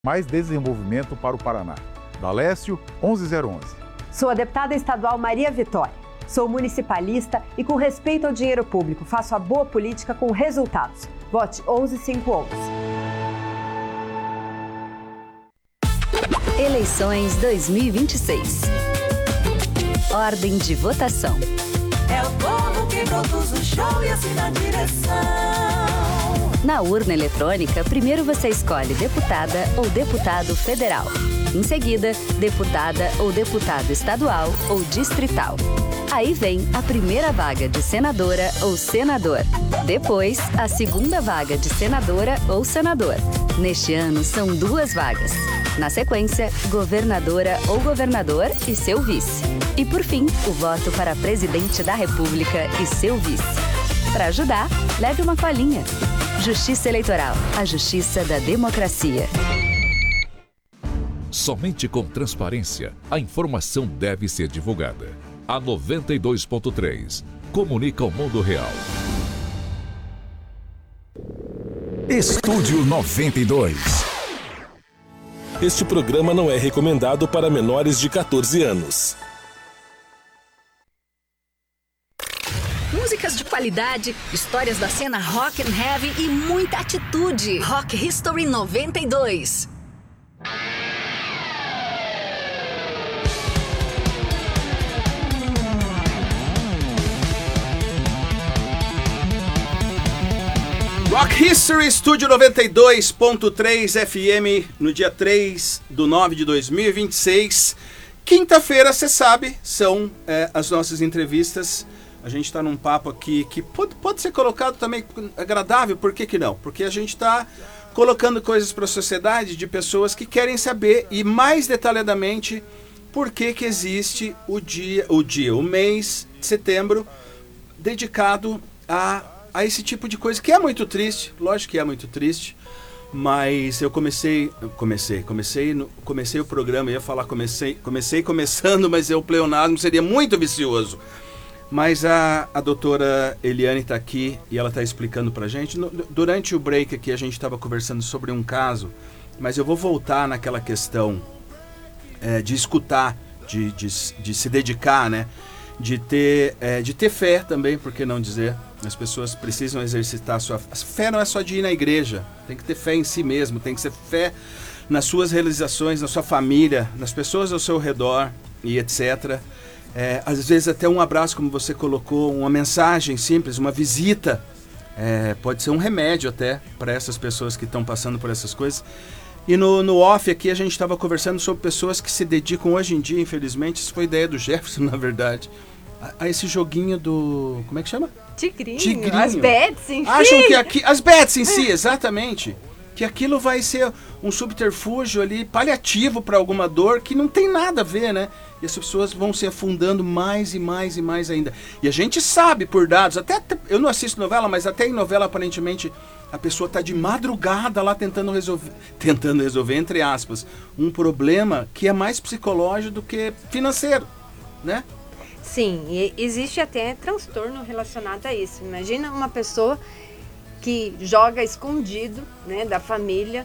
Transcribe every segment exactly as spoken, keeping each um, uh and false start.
Mais desenvolvimento para o Paraná. Dalécio, onze zero onze. Sou a deputada estadual Maria Vitória. Sou municipalista e, com respeito ao dinheiro público, faço a boa política com resultados. Vote onze cinco onze. Eleições dois mil e vinte e seis. Ordem de votação. É o povo que produz o show e assina a direção. Na urna eletrônica, primeiro você escolhe deputada ou deputado federal. Em seguida, deputada ou deputado estadual ou distrital. Aí vem a primeira vaga de senadora ou senador. Depois, a segunda vaga de senadora ou senador. Neste ano, são duas vagas. Na sequência, governadora ou governador e seu vice. E por fim, o voto para presidente da República e seu vice. Para ajudar, leve uma colinha. Justiça Eleitoral, a justiça da democracia. Somente com transparência, a informação deve ser divulgada. A noventa e dois ponto três comunica o mundo real. Estúdio noventa e dois. Este programa não é recomendado para menores de catorze anos. Músicas de qualidade, histórias da cena rock and heavy e muita atitude. Rock History noventa e dois. Rock History, Estúdio noventa e dois ponto três F M, no dia três de nove de dois mil e vinte e seis. Quinta-feira, você sabe, são é, as nossas entrevistas. A gente está num papo aqui que pode, pode ser colocado também agradável, por que que não? Porque a gente está colocando coisas para a sociedade de pessoas que querem saber, e mais detalhadamente, por que que existe o dia, o dia, o mês de setembro dedicado a a esse tipo de coisa, que é muito triste, lógico que é muito triste, mas eu comecei, comecei, comecei, no, comecei o programa, eu ia falar comecei, comecei começando, mas eu, o pleonasmo seria muito vicioso. Mas a, a doutora Eliane está aqui e ela está explicando pra gente. No, durante o break aqui a gente estava conversando sobre um caso, mas eu vou voltar naquela questão é, de escutar, de, de, de se dedicar, né? De ter, é, de ter fé também, por que não dizer? As pessoas precisam exercitar a sua fé. A fé não é só de ir na igreja, tem que ter fé em si mesmo, tem que ter fé nas suas realizações, na sua família, nas pessoas ao seu redor e etcétera. É, às vezes até um abraço, como você colocou, uma mensagem simples, uma visita, é, pode ser um remédio até para essas pessoas que estão passando por essas coisas. E no, no off aqui a gente estava conversando sobre pessoas que se dedicam hoje em dia, infelizmente, isso foi ideia do Jefferson, na verdade, a, a esse joguinho do... como é que chama? Tigrinho, Tigrinho. As bets em si. Acham que aqui, as bets em si, exatamente. Que aquilo vai ser um subterfúgio ali, paliativo para alguma dor que não tem nada a ver, né? E as pessoas vão se afundando mais e mais e mais ainda. E a gente sabe por dados, até eu não assisto novela, mas até em novela aparentemente a pessoa está de madrugada lá tentando resolver, tentando resolver, entre aspas, um problema que é mais psicológico do que financeiro, né? Sim, e existe até transtorno relacionado a isso. Imagina uma pessoa que joga escondido, né, da família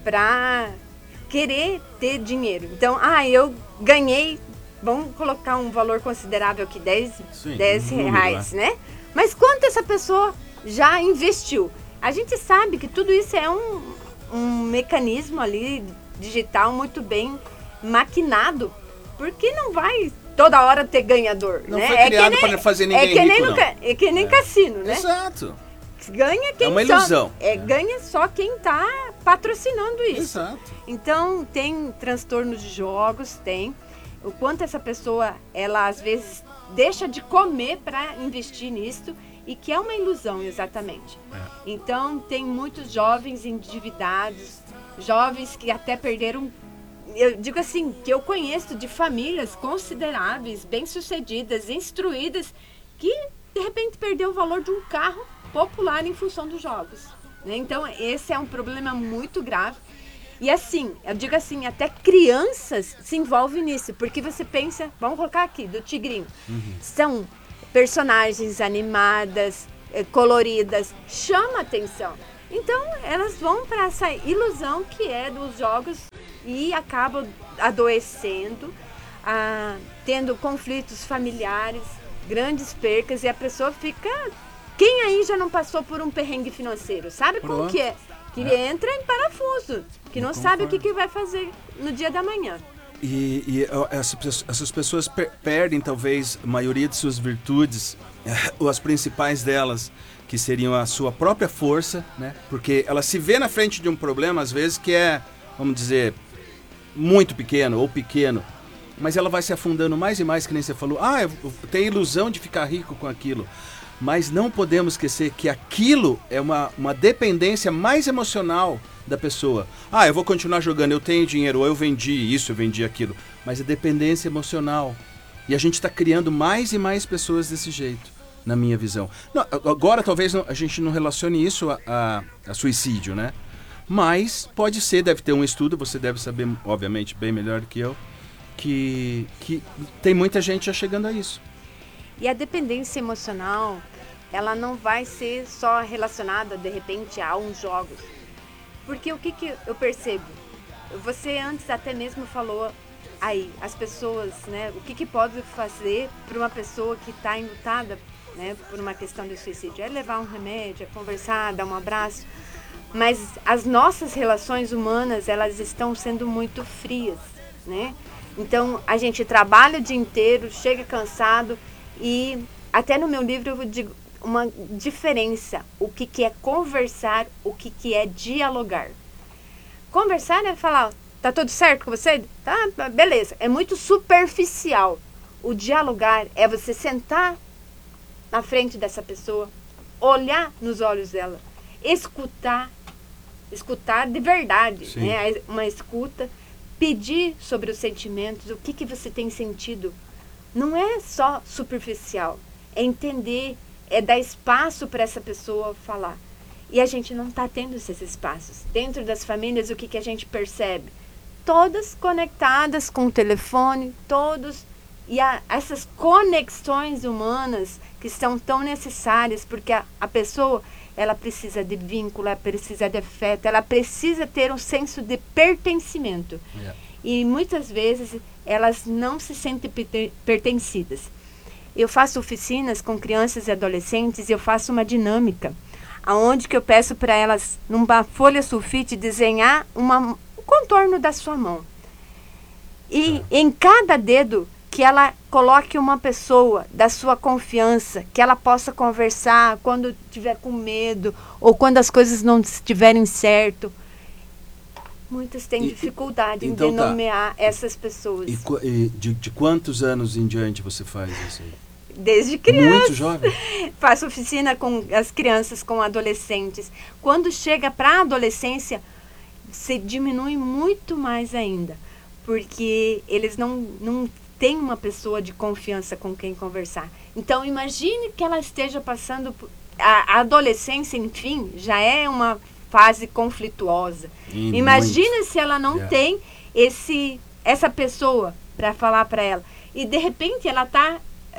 para querer ter dinheiro. Então, ah, eu ganhei, vamos colocar um valor considerável aqui, dez, Sim, dez um reais, número, né? Mas quanto essa pessoa já investiu? A gente sabe que tudo isso é um, um mecanismo ali digital muito bem maquinado, porque não vai toda hora ter ganhador, não né? foi É criado que nem, para fazer ninguém é que nem rico, no, não. É que nem É. cassino, né? Exato. Ganha quem É uma só- ilusão. é, ganha só quem está patrocinando isso. Exato. Então, tem transtornos de jogos, tem. O quanto essa pessoa, ela às vezes deixa de comer para investir nisso, e que é uma ilusão, exatamente. É. Então, tem muitos jovens endividados, jovens que até perderam... Eu digo assim, que eu conheço de famílias consideráveis, bem-sucedidas, instruídas, que de repente perdeu o valor de um carro popular em função dos jogos, né? Então, esse é um problema muito grave. E assim, eu digo assim, até crianças se envolvem nisso, porque você pensa, vamos colocar aqui, do Tigrinho, Uhum. são personagens animadas, eh, coloridas, chama atenção. Então, elas vão para essa ilusão que é dos jogos e acabam adoecendo, ah, tendo conflitos familiares, grandes percas, e a pessoa fica... Quem aí já não passou por um perrengue financeiro? Sabe como Pronto. que é? Que É. entra em parafuso, que não Eu sabe o que, concordo. que vai fazer no dia da manhã. E, e ó, essas, pessoas- essas pessoas per- perdem, talvez, a maioria de suas virtudes, ou as principais delas, que seriam a sua própria força, né? Porque ela se vê na frente de um problema, às vezes, que é, vamos dizer, muito pequeno ou pequeno, mas ela vai se afundando mais e mais, que nem você falou. Ah, eu, eu tenho a ilusão de ficar rico com aquilo. Mas não podemos esquecer que aquilo é uma, uma dependência mais emocional da pessoa. Ah, eu vou continuar jogando, eu tenho dinheiro, ou eu vendi isso, eu vendi aquilo. Mas é dependência emocional. E a gente está criando mais e mais pessoas desse jeito, na minha visão. Não, agora talvez não, a gente não relacione isso a, a, a suicídio, né? Mas pode ser, deve ter um estudo, você deve saber, obviamente, bem melhor do que eu, que, que tem muita gente já chegando a isso. E a dependência emocional, ela não vai ser só relacionada, de repente, a uns jogos. Porque o que, que eu percebo? Você antes até mesmo falou aí, as pessoas, né? O que, que pode fazer para uma pessoa que está enlutada, né, por uma questão de suicídio? É levar um remédio, é conversar, dar um abraço. Mas as nossas relações humanas, elas estão sendo muito frias, né? Então, a gente trabalha o dia inteiro, chega cansado. E até no meu livro eu digo uma diferença, o que, que é conversar, o que, que é dialogar. Conversar é falar, tá tudo certo com você? Tá, beleza. É muito superficial. O dialogar é você sentar na frente dessa pessoa, olhar nos olhos dela, escutar, escutar de verdade, Sim. né? Uma escuta, pedir sobre os sentimentos, o que, que você tem sentido. Não é só superficial, é entender, é dar espaço para essa pessoa falar. E a gente não está tendo esses espaços. Dentro das famílias, o que, que a gente percebe? Todas conectadas com o telefone, todos. E a, essas conexões humanas que são tão necessárias, porque a, a pessoa, ela precisa de vínculo, ela precisa de afeto, ela precisa ter um senso de pertencimento. Yeah. E muitas vezes elas não se sentem pertencidas. Eu faço oficinas com crianças e adolescentes e eu faço uma dinâmica, aonde que eu peço para elas, numa folha sulfite, desenhar uma, um contorno da sua mão. E em cada dedo que ela coloque uma pessoa da sua confiança, que ela possa conversar quando tiver com medo ou quando as coisas não estiverem certo. Muitas têm E- dificuldade então em tá. denomear essas pessoas. E, qu- e de, de quantos anos em diante você faz isso aí? Desde criança. Muito jovem? Faço oficina com as crianças, com adolescentes. Quando chega para a adolescência, se diminui muito mais ainda. Porque eles não, não têm uma pessoa de confiança com quem conversar. Então, imagine que ela esteja passando... Por, a, a adolescência, enfim, já é uma fase conflituosa. E Imagina muito. se ela não Yeah. tem esse, essa pessoa para falar para ela. E, de repente, ela está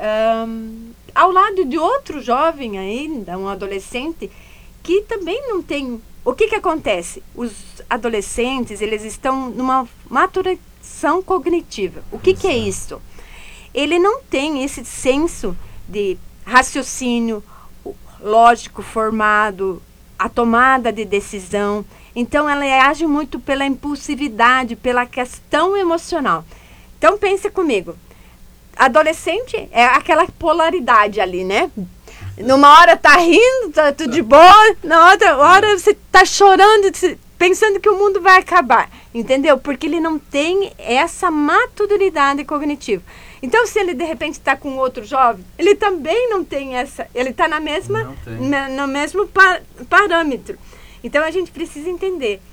um, ao lado de outro jovem ainda, um adolescente, que também não tem... O que que acontece? Os adolescentes, eles estão numa maturação cognitiva. O que que é isso? Ele não tem esse senso de raciocínio lógico formado, a tomada de decisão. Então, ela age muito pela impulsividade, pela questão emocional. Então, pense comigo. Adolescente é aquela polaridade ali, né? Numa hora tá rindo, tá tudo de boa, na outra hora você tá chorando, pensando que o mundo vai acabar, entendeu? Porque ele não tem essa maturidade cognitiva. Então, se ele de repente está com outro jovem, ele também não tem essa, ele está na mesma, Não tem. na, no mesmo pa, parâmetro. Então, a gente precisa entender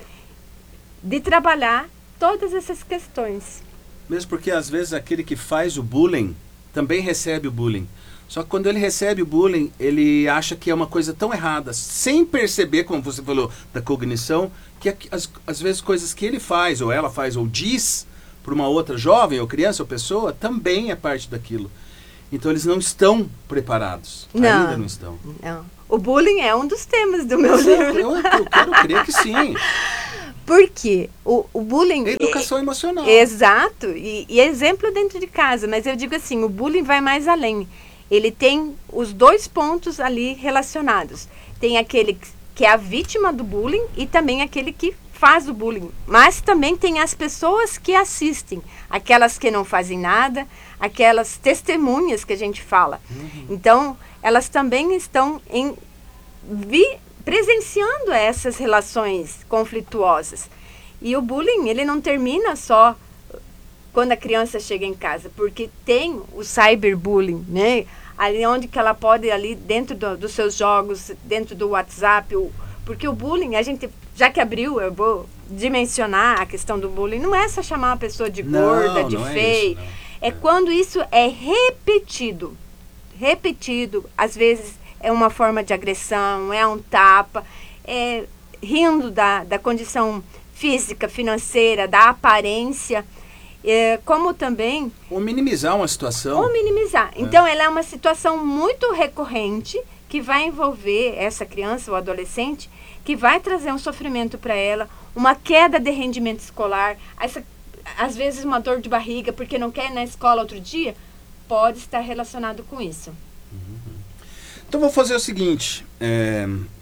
de trabalhar todas essas questões. Mesmo porque, às vezes, aquele que faz o bullying também recebe o bullying. Só que quando ele recebe o bullying, ele acha que é uma coisa tão errada, sem perceber, como você falou, da cognição, que as, às vezes coisas que ele faz, ou ela faz, ou diz para uma outra jovem, ou criança, ou pessoa, também é parte daquilo. Então eles não estão preparados. Não. Ainda não estão. Não. O bullying é um dos temas do meu livro. Eu, eu quero crer que sim. Por quê? O, o bullying... É educação emocional. Exato. E, e exemplo dentro de casa. Mas eu digo assim, o bullying vai mais além. Ele tem os dois pontos ali relacionados. Tem aquele que é a vítima do bullying e também aquele que faz o bullying. Mas também tem as pessoas que assistem. Aquelas que não fazem nada, aquelas testemunhas que a gente fala. Uhum. Então, elas também estão em... Vi, presenciando essas relações conflituosas. E o bullying, ele não termina só quando a criança chega em casa, porque tem o cyberbullying, né? Ali onde que ela pode, ali dentro do, dos seus jogos, dentro do WhatsApp, o, porque o bullying, a gente, já que abriu, eu vou dimensionar a questão do bullying, não é só chamar uma pessoa de não, gorda, de não feia, é, é quando isso é repetido, repetido, às vezes é uma forma de agressão, é um tapa, é rindo da, da condição física, financeira, da aparência, é, como também... Ou minimizar uma situação. Ou minimizar. É. Então, ela é uma situação muito recorrente que vai envolver essa criança ou adolescente, que vai trazer um sofrimento para ela, uma queda de rendimento escolar, essa, às vezes uma dor de barriga porque não quer ir na escola outro dia, pode estar relacionado com isso. Então, vou fazer o seguinte, é,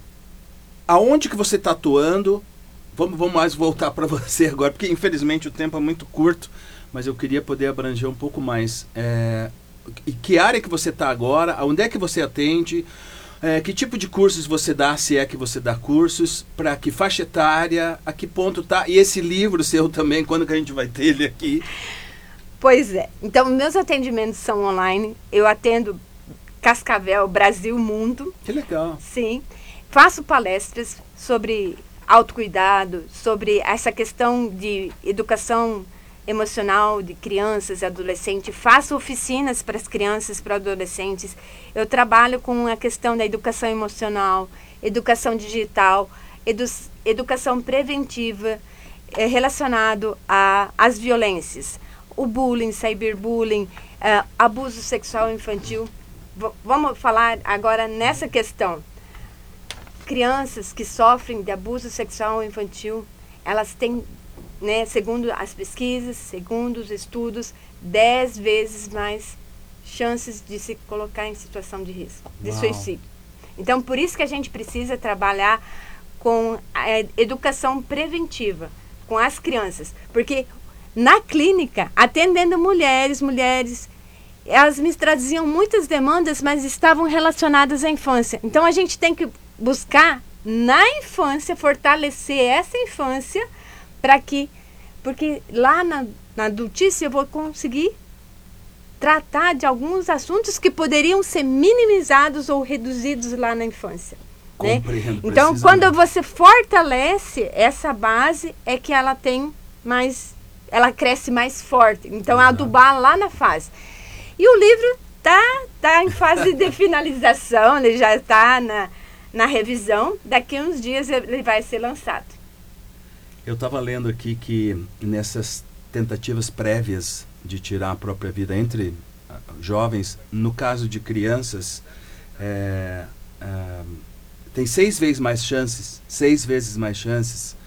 aonde que você está atuando, vamos, vamos mais voltar para você agora, porque infelizmente o tempo é muito curto, mas eu queria poder abranger um pouco mais. É, e que área que você está agora, onde é que você atende, é, que tipo de cursos você dá, se é que você dá cursos, para que faixa etária, a que ponto está, e esse livro seu também, quando que a gente vai ter ele aqui? Pois é, então meus atendimentos são online, eu atendo Cascavel, Brasil, Mundo. Que legal. Sim. Faço palestras sobre autocuidado, sobre essa questão de educação emocional de crianças e adolescentes. Faço oficinas para as crianças e para às Eu trabalho com a questão da educação emocional, educação digital, edu educação preventiva eh, relacionado às violências. O bullying, cyberbullying, eh, abuso sexual infantil. Vamos falar agora nessa questão. Crianças que sofrem de abuso sexual infantil, elas têm, né, segundo as pesquisas, segundo os estudos, dez vezes mais chances de se colocar em situação de risco, de Uau. suicídio. Então, por isso que a gente precisa trabalhar com a educação preventiva, com as crianças. Porque na clínica, atendendo mulheres, mulheres... elas me traziam muitas demandas, mas estavam relacionadas à infância. Então, a gente tem que buscar na infância, fortalecer essa infância, para que, porque lá na, na adultice eu vou conseguir tratar de alguns assuntos que poderiam ser minimizados ou reduzidos lá na infância. Né? Então, quando você fortalece essa base, é que ela tem mais, ela cresce mais forte. Então, é adubar lá na fase. E o livro está tá em fase de finalização, ele já está na, na revisão. Daqui a uns dias ele vai ser lançado. Eu estava lendo aqui que nessas tentativas prévias de tirar a própria vida entre uh, jovens, no caso de crianças, é, uh, tem seis vezes mais chances, seis vezes mais chances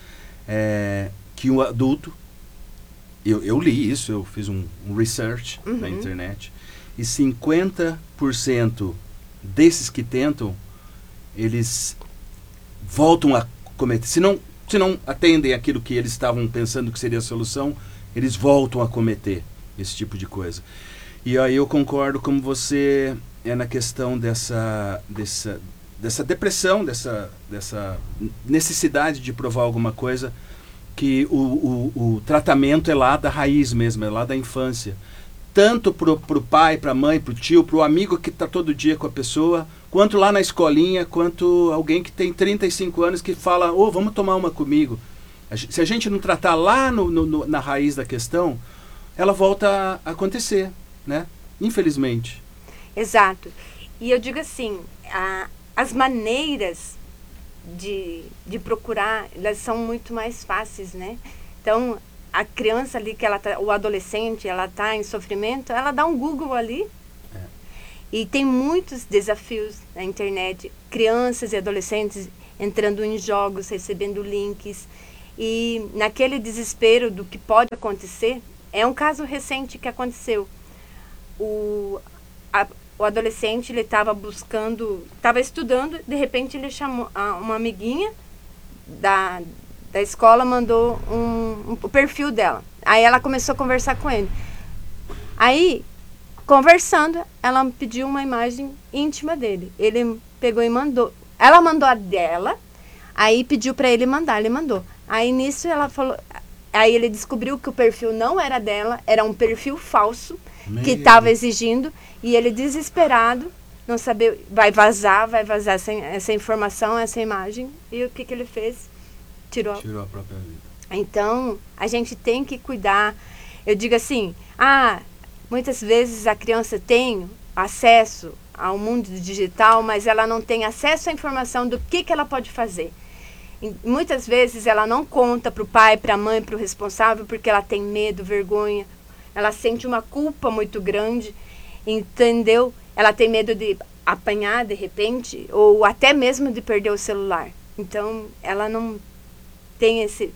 é, que um adulto. Eu, eu li isso, eu fiz um, um research uhum. na internet. E cinquenta por cento desses que tentam, eles voltam a cometer. Se não, se não atendem aquilo que eles estavam pensando que seria a solução, eles voltam a cometer esse tipo de coisa. E aí eu concordo com você é na questão dessa, dessa, dessa depressão, dessa, dessa necessidade de provar alguma coisa, que o, o, o tratamento é lá da raiz mesmo, é lá da infância. Tanto pro, pro pai, pra mãe, pro tio, pro amigo que está todo dia com a pessoa, quanto lá na escolinha, quanto alguém que tem trinta e cinco anos que fala, ô, oh, vamos tomar uma comigo. A, se a gente não tratar lá no, no, no, na raiz da questão, ela volta a acontecer, né? Infelizmente. Exato. E eu digo assim, a, as maneiras de, de procurar, elas são muito mais fáceis, né? Então, a criança ali, que ela tá, o adolescente, ela está em sofrimento, ela dá um Google ali. É. E tem muitos desafios na internet, crianças e adolescentes entrando em jogos, recebendo links, e naquele desespero do que pode acontecer, é um caso recente que aconteceu. O, a, o adolescente, ele estava buscando, estava estudando, de repente ele chamou a, uma amiguinha da, da escola, mandou um, um, o perfil dela. Aí ela começou a conversar com ele. Aí, conversando, ela pediu uma imagem íntima dele. Ele pegou e mandou. Ela mandou a dela, aí pediu para ele mandar, ele mandou. Aí nisso ela falou, aí ele descobriu que o perfil não era dela, era um perfil falso, Meu. que estava exigindo, e ele desesperado, não sabia, vai vazar, vai vazar essa, essa informação, essa imagem, e o que, que ele fez? Tirou, Tirou a própria vida. Então, a gente tem que cuidar. Eu digo assim, ah, muitas vezes a criança tem acesso ao mundo digital, mas ela não tem acesso à informação do que, que ela pode fazer. E muitas vezes ela não conta para o pai, para a mãe, para o responsável, porque ela tem medo, vergonha, ela sente uma culpa muito grande, entendeu? Ela tem medo de apanhar de repente, ou até mesmo de perder o celular. Então, ela não tem esse,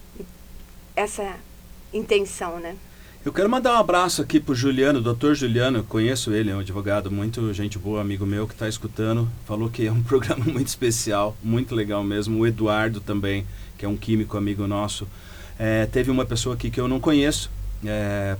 essa intenção, né? Eu quero mandar um abraço aqui pro Juliano, doutor Juliano, eu conheço ele, é um advogado muito gente boa, amigo meu que está escutando, falou que é um programa muito especial, muito legal mesmo. O Eduardo também, que é um químico amigo nosso. É, teve uma pessoa aqui que eu não conheço, é,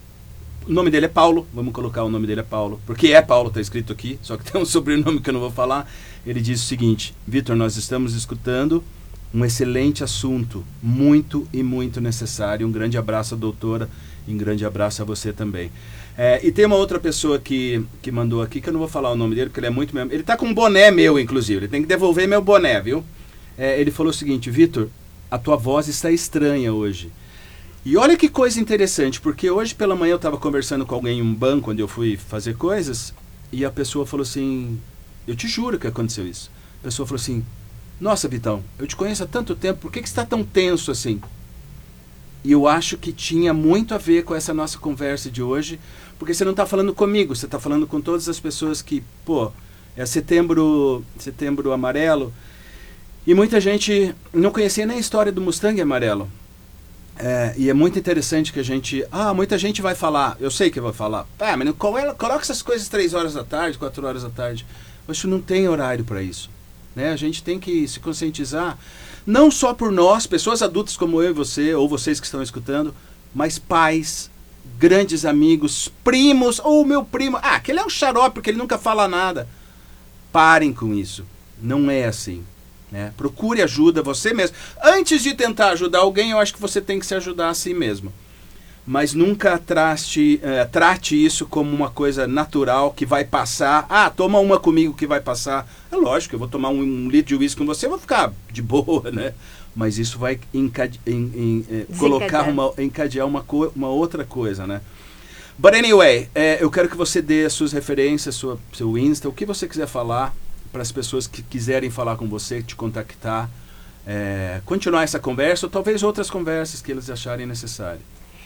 o nome dele é Paulo, vamos colocar o nome dele é Paulo, porque é Paulo, está escrito aqui, só que tem um sobrenome que eu não vou falar. Ele diz o seguinte: Vitor, nós estamos escutando um excelente assunto, muito e muito necessário. Um grande abraço à doutora, e um grande abraço a você também. É, e tem uma outra pessoa que, que mandou aqui, que eu não vou falar o nome dele, porque ele é muito mesmo. Ele tá com um boné meu, inclusive. Ele tem que devolver meu boné, viu? É, ele falou o seguinte: Vitor, a tua voz está estranha hoje. E olha que coisa interessante, porque hoje pela manhã eu estava conversando com alguém em um banco, onde eu fui fazer coisas, e a pessoa falou assim, eu te juro que aconteceu isso. A pessoa falou assim: nossa, Vitão, eu te conheço há tanto tempo, por que, que você está tão tenso assim? E eu acho que tinha muito a ver com essa nossa conversa de hoje, porque você não está falando comigo, você está falando com todas as pessoas que, pô, é setembro, setembro amarelo, e muita gente não conhecia nem a história do Mustang amarelo. É, e é muito interessante que a gente, ah, muita gente vai falar, eu sei que vai falar, ah, mas qual é, coloca essas coisas três horas da tarde, quatro horas da tarde. Eu acho que não tem horário para isso. Né? A gente tem que se conscientizar, não só por nós, pessoas adultas como eu e você, ou vocês que estão escutando, mas pais, grandes amigos, primos, ou meu primo, ah, aquele é um xarope porque ele nunca fala nada. Parem com isso, não é assim. Né? Procure ajuda você mesmo. Antes de tentar ajudar alguém, eu acho que você tem que se ajudar a si mesmo. Mas nunca trate, uh, trate isso como uma coisa natural que vai passar. Ah, toma uma comigo que vai passar. É lógico, eu vou tomar um, um litro de uísque com você, eu vou ficar de boa, né? Mas isso vai encade, em, em, eh, colocar uma, encadear uma, co, uma outra coisa, né? But anyway, eh, eu quero que você dê as suas referências, sua, seu Insta, o que você quiser falar para as pessoas que quiserem falar com você, te contactar, eh, continuar essa conversa ou talvez outras conversas que eles acharem necessário.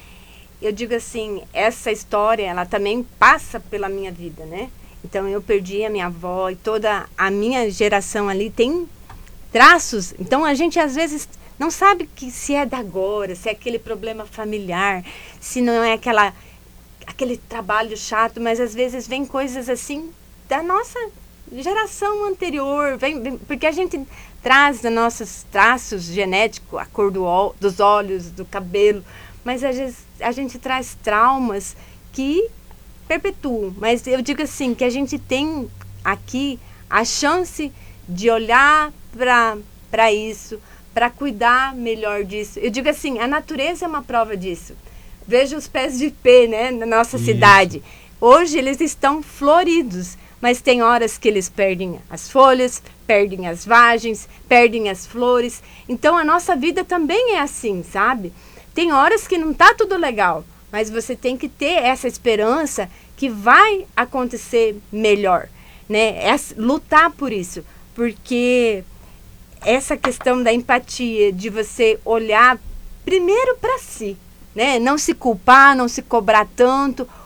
Eu digo assim, essa história, ela também passa pela minha vida, né? Então, eu perdi a minha avó e toda a minha geração ali tem traços. Então, a gente, às vezes, não sabe que se é da agora, se é aquele problema familiar, se não é aquela, aquele trabalho chato, mas, às vezes, vem coisas, assim, da nossa geração anterior. Vem, vem, porque a gente traz os nossos traços genéticos, a cor do, dos olhos, do cabelo, mas às vezes a gente traz traumas que perpetuam. Mas eu digo assim, que a gente tem aqui a chance de olhar para isso, para cuidar melhor disso. Eu digo assim, a natureza é uma prova disso. Veja os pés de pé, né, na nossa isso. cidade. Hoje eles estão floridos, mas tem horas que eles perdem as folhas, perdem as vagens, perdem as flores. Então a nossa vida também é assim, sabe? Tem horas que não está tudo legal, mas você tem que ter essa esperança que vai acontecer melhor, né? É lutar por isso, porque essa questão da empatia, de você olhar primeiro para si, né? Não se culpar, não se cobrar tanto,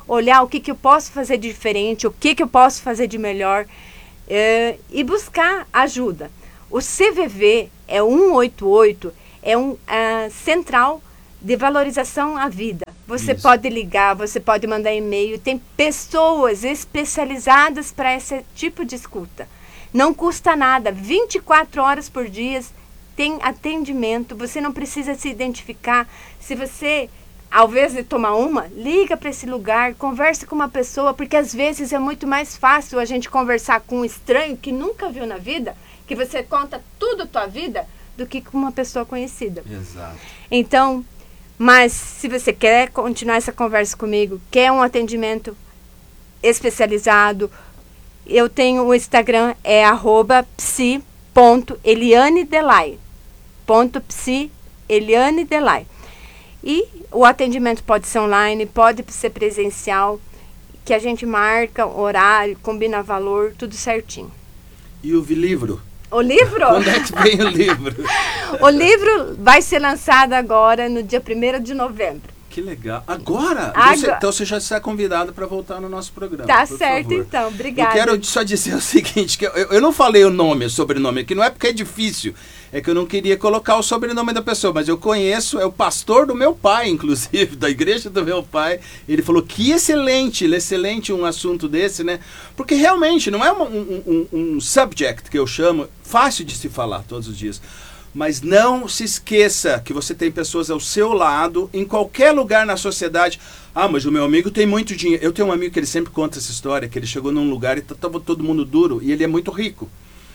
olhar o que, que eu posso fazer de diferente, o que, que eu posso fazer de melhor é, e buscar ajuda. O C V V é um oito oito, é um uh, central de valorização à vida. Você Isso. pode ligar, você pode mandar e-mail, tem pessoas especializadas para esse tipo de escuta. Não custa nada, vinte e quatro horas por dia tem atendimento, você não precisa se identificar. Se você, ao invés de tomar uma, liga para esse lugar, converse com uma pessoa, porque às vezes é muito mais fácil a gente conversar com um estranho que nunca viu na vida, que você conta tudo a tua vida, do que com uma pessoa conhecida. Exato. Então, mas se você quer continuar essa conversa comigo, quer um atendimento especializado, eu tenho o Instagram, é arroba psi ponto eliane delay, ponto psi eliane delay. E o atendimento pode ser online, pode ser presencial, que a gente marca horário, combina valor, tudo certinho. E o livro? O livro? Quando é que vem o livro? O livro vai ser lançado agora, no dia primeiro de novembro. Que legal. Agora? Agora. Você, então você já está convidado para voltar no nosso programa. Tá certo, favor. Então. Obrigada. Eu quero só dizer o seguinte, que eu, eu não falei o nome, o sobrenome, que não é porque é difícil, é que eu não queria colocar o sobrenome da pessoa, mas eu conheço, é o pastor do meu pai, inclusive, da igreja do meu pai. Ele falou que excelente, excelente um assunto desse, né? Porque realmente não é um, um, um, um subject que eu chamo, fácil de se falar todos os dias. Mas não se esqueça que você tem pessoas ao seu lado, em qualquer lugar na sociedade. Ah, mas o meu amigo tem muito dinheiro. Eu tenho um amigo que ele sempre conta essa história, que ele chegou num lugar e estava todo mundo duro, e ele é muito rico,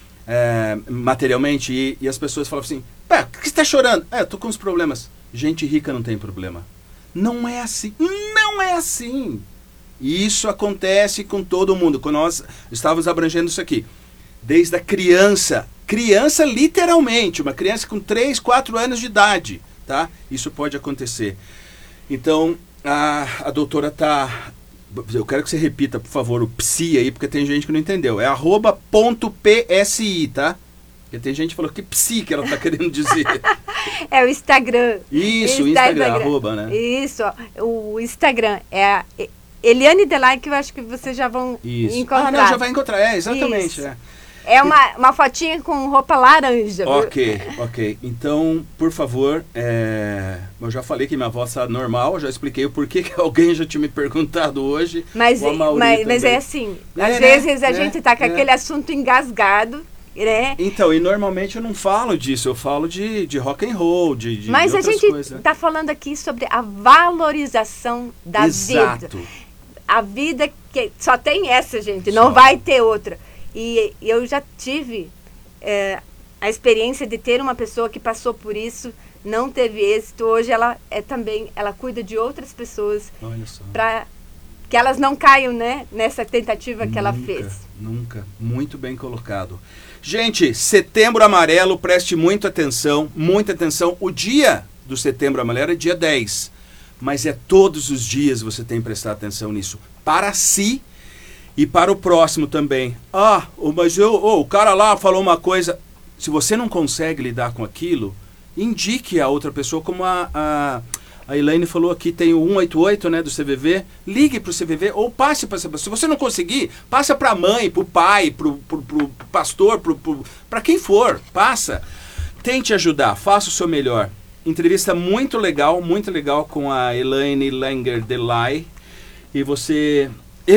é, materialmente, e, e as pessoas falavam assim, pé, por que você está chorando? É, eu tô com uns problemas. Gente rica não tem problema. Não é assim. Não é assim. E isso acontece com todo mundo. Quando nós estávamos abrangendo isso aqui. Desde a criança, criança literalmente, uma criança com três, quatro anos de idade, tá? Isso pode acontecer. Então, a, a doutora tá... Eu quero que você repita, por favor, o psi aí, porque tem gente que não entendeu. É arroba ponto psi, tá? Porque tem gente que falou que psi que ela tá querendo dizer. É o Instagram. Isso, o Instagram, Instagram, arroba, né? Isso, o Instagram é a Eliane Delay, que eu acho que vocês já vão Isso. encontrar. Ah, não, já vai encontrar, é, exatamente, Isso. é. É uma, uma fotinha com roupa laranja. Ok, viu? ok. Então, por favor, é... eu já falei que minha voz está normal, já expliquei o porquê que alguém já tinha me perguntado hoje. Mas, mas, mas é assim, é, às né? vezes a é, gente está com é. aquele assunto engasgado, né? Então, e normalmente eu não falo disso, eu falo de, de rock and roll, de, de Mas de a gente está falando aqui sobre a valorização da Exato. vida. A vida que só tem essa, gente, Só. não vai ter outra. E eu já tive é, a experiência de ter uma pessoa que passou por isso, não teve êxito. Hoje ela é também, ela cuida de outras pessoas para que elas não caiam, né, nessa tentativa que nunca, ela fez. Nunca, muito bem colocado. Gente, Setembro Amarelo, preste muita atenção, muita atenção. O dia do Setembro Amarelo é dia dez, mas é todos os dias você tem que prestar atenção nisso. Para si e para o próximo também. Ah, mas eu, oh, o cara lá falou uma coisa. Se você não consegue lidar com aquilo, indique a outra pessoa, como a, a, a Elaine falou aqui, tem o um oito oito, né, do C V V. Ligue para o C V V ou passe para essa pessoa. Se você não conseguir, passa para a mãe, para o pai, para o pastor, para quem for. Passa. Tente ajudar, faça o seu melhor. Entrevista muito legal, muito legal com a Elaine Langer Delay. E você...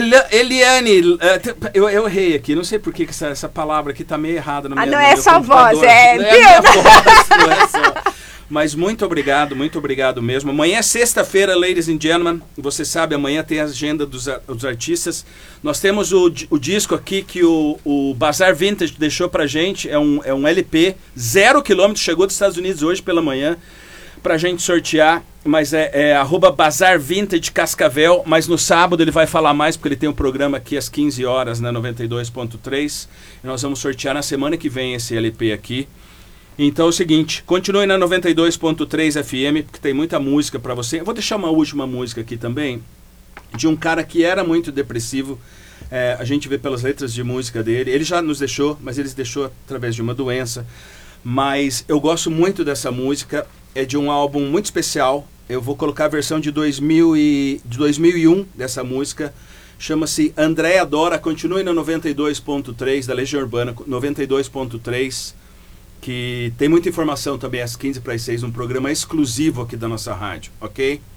Eliane, eu, eu errei aqui, não sei por que essa, essa palavra aqui tá meio errada no meu Ah, não no é meu só voz, é... Não é minha voz, não é só... Mas muito obrigado, muito obrigado mesmo. Amanhã é sexta-feira, ladies and gentlemen. Você sabe, amanhã tem a agenda dos, dos artistas. Nós temos o, o disco aqui que o, o Bazar Vintage deixou pra gente. É um, é um L P, zero quilômetros, chegou dos Estados Unidos hoje pela manhã, pra gente sortear. Mas é, é arroba Bazar Vintage Cascavel, mas no sábado ele vai falar mais, porque ele tem um programa aqui às quinze horas, na noventa e dois ponto três, e nós vamos sortear na semana que vem esse L P aqui. Então é o seguinte, continue na noventa e dois ponto três F M, porque tem muita música para você. Eu vou deixar uma última música aqui também, de um cara que era muito depressivo, é, a gente vê pelas letras de música dele, ele já nos deixou, mas ele deixou através de uma doença, mas eu gosto muito dessa música, é de um álbum muito especial, eu vou colocar a versão de, dois mil e, de dois mil e um dessa música. Chama-se Andréa Dora. Continue na noventa e dois ponto três da Legião Urbana, noventa e dois ponto três, que tem muita informação também às quinze para as seis, um programa exclusivo aqui da nossa rádio, ok?